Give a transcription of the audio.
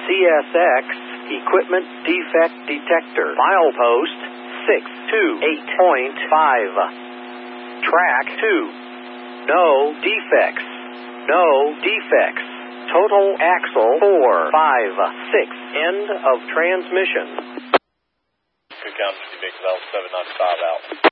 CSX Equipment Defect Detector. Milepost 628.5. Track 2. No defects. No defects. Total axle 456. End of transmission. Good count, 50 big, 795 out.